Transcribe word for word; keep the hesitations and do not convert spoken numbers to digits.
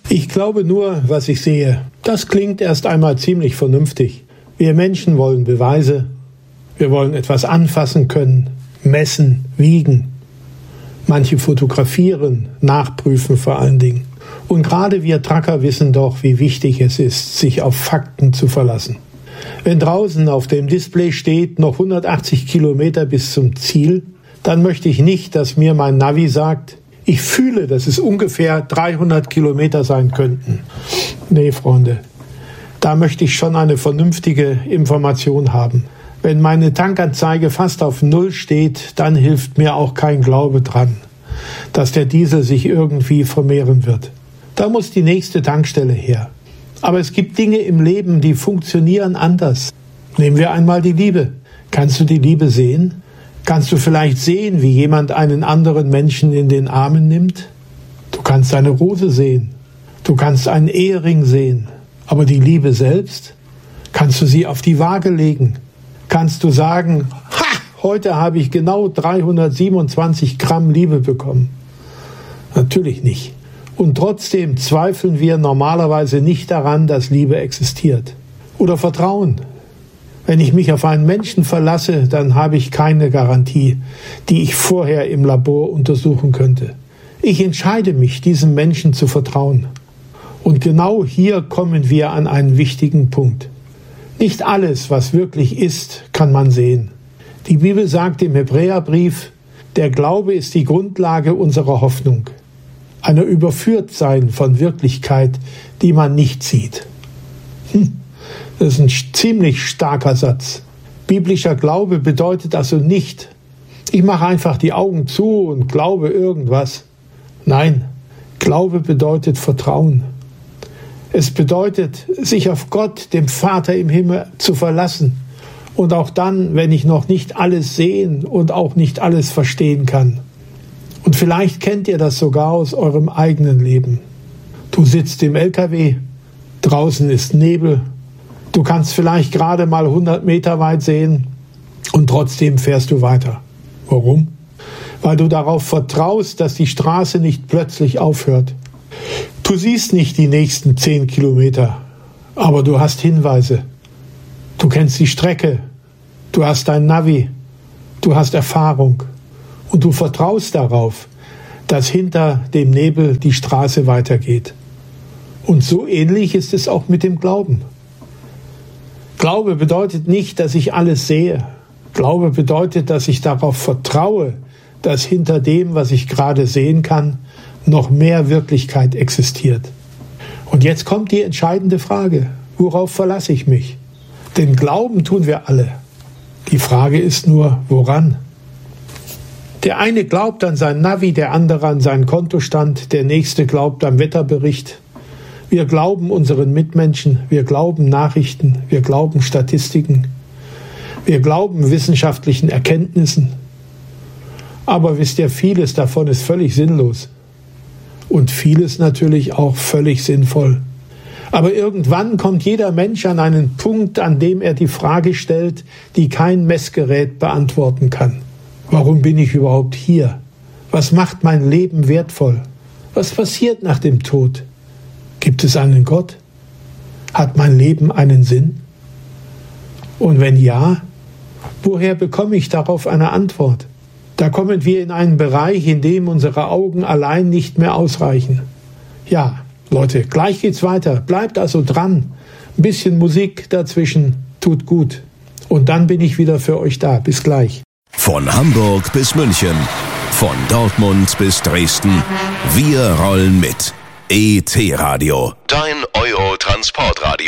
Ich glaube nur, was ich sehe. Das klingt erst einmal ziemlich vernünftig. Wir Menschen wollen Beweise. Wir wollen etwas anfassen können, messen, wiegen. Manche fotografieren, nachprüfen vor allen Dingen. Und gerade wir Trucker wissen doch, wie wichtig es ist, sich auf Fakten zu verlassen. Wenn draußen auf dem Display steht, noch hundertachtzig Kilometer bis zum Ziel, dann möchte ich nicht, dass mir mein Navi sagt, ich fühle, dass es ungefähr dreihundert Kilometer sein könnten. Nee, Freunde, da möchte ich schon eine vernünftige Information haben. Wenn meine Tankanzeige fast auf Null steht, dann hilft mir auch kein Glaube dran, dass der Diesel sich irgendwie vermehren wird. Da muss die nächste Tankstelle her. Aber es gibt Dinge im Leben, die funktionieren anders. Nehmen wir einmal die Liebe. Kannst du die Liebe sehen? Kannst du vielleicht sehen, wie jemand einen anderen Menschen in den Armen nimmt? Du kannst eine Rose sehen. Du kannst einen Ehering sehen. Aber die Liebe selbst? Kannst du sie auf die Waage legen? Kannst du sagen, ha, heute habe ich genau dreihundertsiebenundzwanzig Gramm Liebe bekommen? Natürlich nicht. Und trotzdem zweifeln wir normalerweise nicht daran, dass Liebe existiert. Oder Vertrauen. Wenn ich mich auf einen Menschen verlasse, dann habe ich keine Garantie, die ich vorher im Labor untersuchen könnte. Ich entscheide mich, diesem Menschen zu vertrauen. Und genau hier kommen wir an einen wichtigen Punkt. Nicht alles, was wirklich ist, kann man sehen. Die Bibel sagt im Hebräerbrief, der Glaube ist die Grundlage unserer Hoffnung. Ein Überführtsein von Wirklichkeit, die man nicht sieht. Hm. Das ist ein ziemlich starker Satz. Biblischer Glaube bedeutet also nicht, ich mache einfach die Augen zu und glaube irgendwas. Nein, Glaube bedeutet Vertrauen. Es bedeutet, sich auf Gott, dem Vater im Himmel, zu verlassen. Und auch dann, wenn ich noch nicht alles sehen und auch nicht alles verstehen kann. Und vielleicht kennt ihr das sogar aus eurem eigenen Leben. Du sitzt im L K W, draußen ist Nebel. Du kannst vielleicht gerade mal hundert Meter weit sehen und trotzdem fährst du weiter. Warum? Weil du darauf vertraust, dass die Straße nicht plötzlich aufhört. Du siehst nicht die nächsten zehn Kilometer, aber du hast Hinweise. Du kennst die Strecke, du hast dein Navi, du hast Erfahrung und du vertraust darauf, dass hinter dem Nebel die Straße weitergeht. Und so ähnlich ist es auch mit dem Glauben. Glaube bedeutet nicht, dass ich alles sehe. Glaube bedeutet, dass ich darauf vertraue, dass hinter dem, was ich gerade sehen kann, noch mehr Wirklichkeit existiert. Und jetzt kommt die entscheidende Frage: Worauf verlasse ich mich? Denn glauben tun wir alle. Die Frage ist nur, woran? Der eine glaubt an sein Navi, der andere an seinen Kontostand, der nächste glaubt am Wetterbericht. Wir glauben unseren Mitmenschen, wir glauben Nachrichten, wir glauben Statistiken, wir glauben wissenschaftlichen Erkenntnissen. Aber wisst ihr, vieles davon ist völlig sinnlos. Und vieles natürlich auch völlig sinnvoll. Aber irgendwann kommt jeder Mensch an einen Punkt, an dem er die Frage stellt, die kein Messgerät beantworten kann. Warum bin ich überhaupt hier? Was macht mein Leben wertvoll? Was passiert nach dem Tod? Gibt es einen Gott? Hat mein Leben einen Sinn? Und wenn ja, woher bekomme ich darauf eine Antwort? Da kommen wir in einen Bereich, in dem unsere Augen allein nicht mehr ausreichen. Ja, Leute, gleich geht's weiter. Bleibt also dran. Ein bisschen Musik dazwischen tut gut. Und dann bin ich wieder für euch da. Bis gleich. Von Hamburg bis München, von Dortmund bis Dresden. Wir rollen mit. E T Radio. Dein Euro-Transportradio.